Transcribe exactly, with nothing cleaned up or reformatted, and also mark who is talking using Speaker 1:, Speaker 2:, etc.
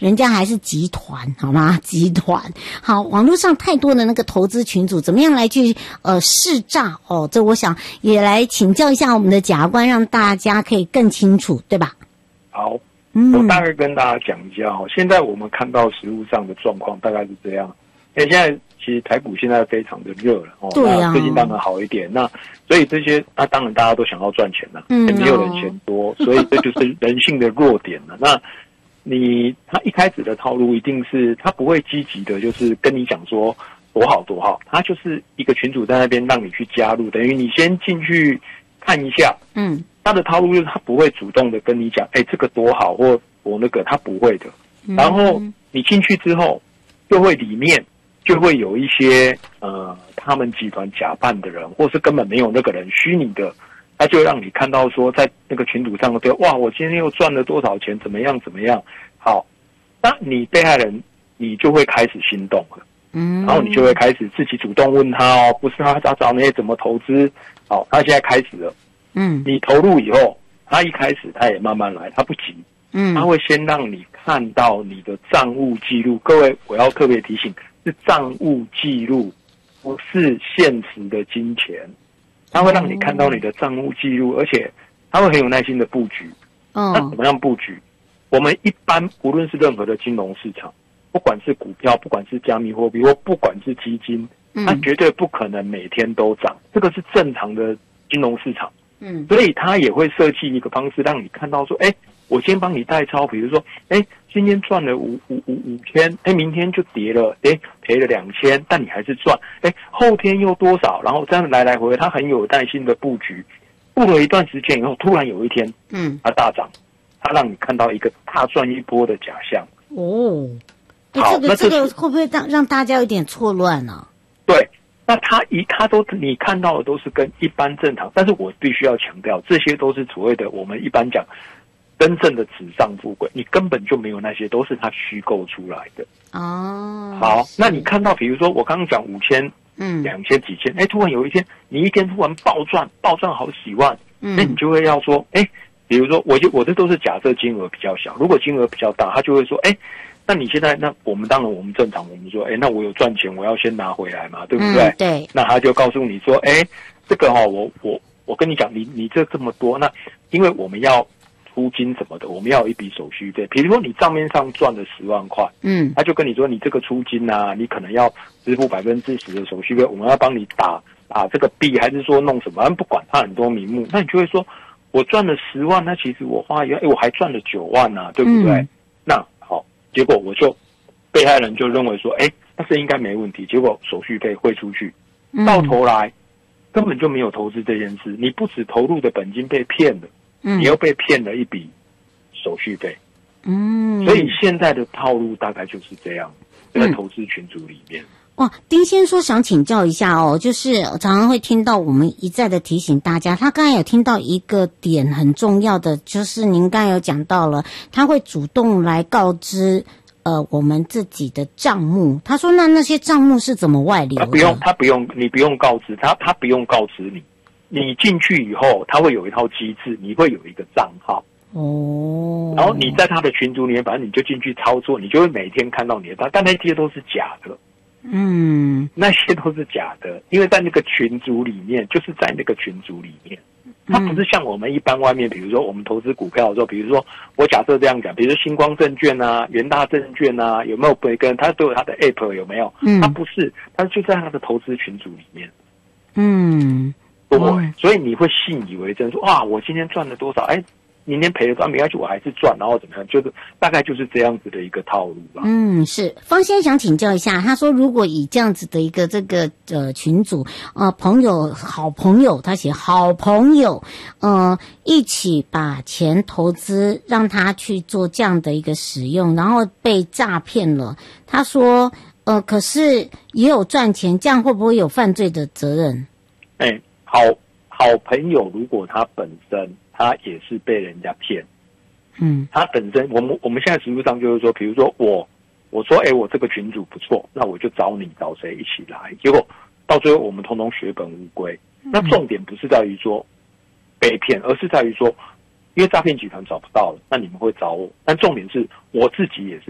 Speaker 1: 人家还是集团，好吗？集团。好，网络上太多的那个投资群组，怎么样来去呃试诈哦？这我想也来请教一下我们的检察官，让大家可以更清楚，对吧？
Speaker 2: 好，
Speaker 1: 嗯，
Speaker 2: 我大概跟大家讲一下哦。现在我们看到实务上的状况大概是这样，因为现在其实台股现在非常的热了哦，
Speaker 1: 对啊，
Speaker 2: 最近当然好一点。那所以这些，那当然大家都想要赚钱了，
Speaker 1: 嗯，
Speaker 2: 也没有人钱多，所以这就是人性的弱点了。那你他一开始的套路一定是他不会积极的，就是跟你讲说多好多好，他就是一个群组在那边让你去加入，等于你先进去看一下，
Speaker 1: 嗯，
Speaker 2: 他的套路就是他不会主动的跟你讲，哎，这个多好或我那个，他不会的。然后你进去之后，就会里面就会有一些呃，他们集团假扮的人，或是根本没有那个人虚拟的，他就让你看到说，在那个群组上对，哇，我今天又赚了多少钱，怎么样怎么样。好，那你被害人你就会开始心动了，嗯，然后你就会开始自己主动问他哦，不是他找找那些怎么投资，好，他现在开始了，嗯，你投入以后，他一开始他也慢慢来，他不急，嗯，他会先让你看到你的账务记录，各位我要特别提醒。是账务记录，不是现实的金钱。他会让你看到你的账务记录，而且他会很有耐心的布局。嗯，那怎么样布局？我们一般无论是任何的金融市场，不管是股票，不管是加密货币，或不管是基金，它绝对不可能每天都涨，这个是正常的金融市场。嗯，所以他也会设计一个方式，让你看到说，哎，我先帮你代抄，比如说，哎，今天赚了五五五五千，哎，明天就跌了，哎，赔了两千，但你还是赚，哎，后天又多少，然后这样来来回回，他很有耐心的布局，布了一段时间以后，突然有一天，嗯，它大涨，它让你看到一个大赚一波的假象。哦，
Speaker 1: 好，这个这个会不会让让大家有点错乱呢？
Speaker 2: 对。那他一他都你看到的都是跟一般正常，但是我必须要强调，这些都是所谓的我们一般讲真正的纸上富贵，你根本就没有那些，都是他虚构出来的。哦，好，那你看到比如说我刚刚讲五千，嗯，两千几千，哎，突然有一天你一天突然暴赚，暴赚好几万，嗯，那你就会要说，哎，比如说我就我这都是假设金额比较小，如果金额比较大，他就会说，哎。那你现在，那我们当然我们正常，我们说，哎，那我有赚钱，我要先拿回来嘛，对不对？嗯、
Speaker 1: 对。
Speaker 2: 那他就告诉你说，哎，这个哈、哦，我我我跟你讲，你你这这么多，那因为我们要出金什么的，我们要有一笔手续费。比如说你账面上赚了十万块，嗯，他就跟你说，你这个出金啊，你可能要支付百分之十的手续费，我们要帮你打打这个币，还是说弄什么？不管他很多名目，那你就会说，我赚了十万，那其实我花一万，哎，我还赚了九万啊，对不对？嗯、那结果我就被害人就认为说，哎，那是应该没问题。结果手续费汇出去，到头来根本就没有投资这件事。你不只投入的本金被骗了，嗯，你又被骗了一笔手续费。嗯，所以现在的套路大概就是这样，在投资群组里面。
Speaker 1: 哇，丁先说想请教一下哦，就是常常会听到我们一再的提醒大家，他刚才有听到一个点很重要的，就是您刚才有讲到了，他会主动来告知呃我们自己的账目。他说那那些账目是怎么外流的？
Speaker 2: 他不用，他不用，你不用告知他，他不用告知你。你进去以后，他会有一套机制，你会有一个账号。哦，然后你在他的群组里面，反正你就进去操作，你就会每天看到你的账，但那些都是假的。嗯，那些都是假的，因为在那个群组里面，就是在那个群组里面，它不是像我们一般外面，比如说我们投资股票的时候，比如说我假设这样讲，比如说星光证券啊、元大证券啊，有没有不跟它都有它的 app 有没有？嗯，它不是，它就在它的投资群组里面。嗯，对，所以你会信以为真，说哇，我今天赚了多少？哎。明天赔了赚，没关系，我还是赚，然后怎么样？就是大概就是这样子的一个套路吧。
Speaker 1: 嗯，是方先想请教一下，他说如果以这样子的一个这个呃群组呃朋友好朋友，他写好朋友呃一起把钱投资，让他去做这样的一个使用，然后被诈骗了。他说呃可是也有赚钱，这样会不会有犯罪的责任？
Speaker 2: 哎、欸，好好朋友，如果他本身。他也是被人家骗，嗯，他本身我们我们现在实务上就是说，比如说我我说，哎、欸，我这个群组不错，那我就找你找谁一起来，结果到最后我们通通血本无归。那重点不是在于说被骗，而是在于说，因为诈骗集团找不到了，那你们会找我，但重点是我自己也是。